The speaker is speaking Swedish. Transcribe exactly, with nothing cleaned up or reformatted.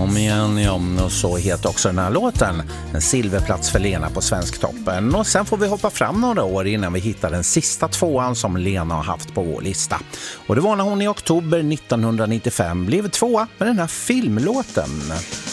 om igen, ja, och så heter också den här låten. En silverplats för Lena på Svensktoppen. Och sen får vi hoppa fram några år innan vi hittar den sista tvåan som Lena har haft på vår lista. Och det var när hon i oktober nittonhundranittiofem blev tvåa med den här filmlåten.